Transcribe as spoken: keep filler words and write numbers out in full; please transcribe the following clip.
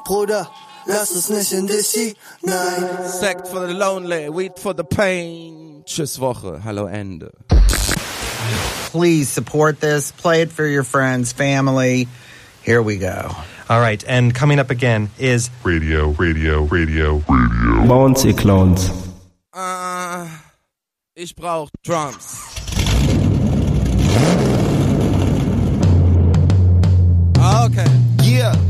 Bruder, lass es nicht in dich hinein. Sect for the lonely, weed for the pain. Tschüss Woche, hallo Ende. Please support this. Play it for your friends, family. Here we go. All right, and coming up again is Radio, Radio, Radio, Radio. Bouncy Clones. Uh, ich brauch Drums. Okay. Yeah.